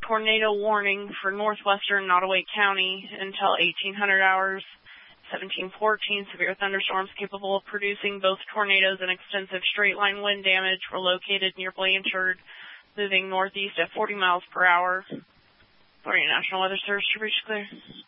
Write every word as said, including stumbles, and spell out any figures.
tornado warning for northwestern Nottoway County until eighteen hundred hours. seventeen fourteen, severe thunderstorms capable of producing both tornadoes and extensive straight-line wind damage were located near Blanchard, moving northeast at forty miles per hour. Florida National Weather Service to reach clear.